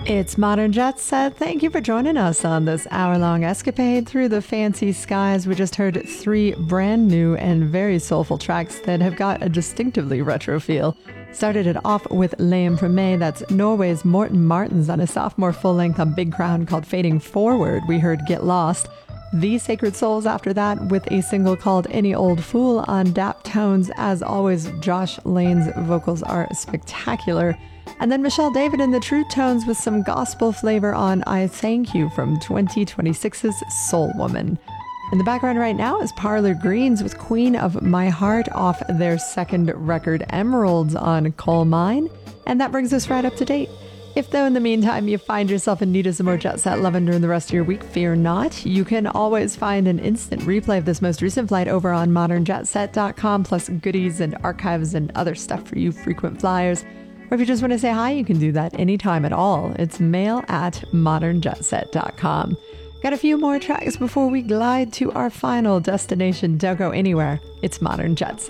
It's Modern Jet Set. Thank you for joining us on this hour-long escapade through the fancy skies. We just heard three brand new and very soulful tracks that have got a distinctively retro feel. Started it off with Liam from May. That's Norway's Morten Martens on a sophomore full-length on Big Crown called Fading Forward. We heard Get Lost. The Sacred Souls after that with a single called Any Old Fool on Dap Tones. As always, Josh Lane's vocals are spectacular. And then Michelle David in the True Tones with some gospel flavor on I Thank You from 2026's Soul Woman. In the background right now is Parlor Greens with Queen of My Heart off their second record Emeralds on Coal Mine. And that brings us right up to date. If though in the meantime you find yourself in need of some more Jet Set loving during the rest of your week, fear not. You can always find an instant replay of this most recent flight over on modernjetset.com, plus goodies and archives and other stuff for you frequent flyers. Or if you just want to say hi, you can do that anytime at all. It's mail@modernjetset.com. Got a few more tracks before we glide to our final destination. Don't go anywhere. It's Modern Jet Set.